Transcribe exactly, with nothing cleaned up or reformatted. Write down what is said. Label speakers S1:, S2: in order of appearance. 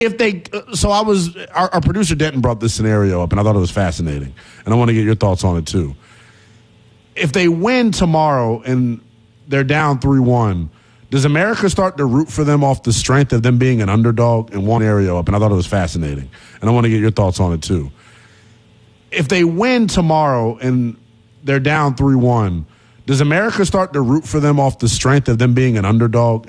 S1: If they, so I was, our, our producer Denton brought this scenario up, and I thought it was fascinating, and I want to get your thoughts on it too. If they win tomorrow and they're down three one, does America start to root for them off the strength of them being an underdog in one area up? And I thought it was fascinating, and I want to get your thoughts on it too. If they win tomorrow and they're down three one, does America start to root for them off the strength of them being an underdog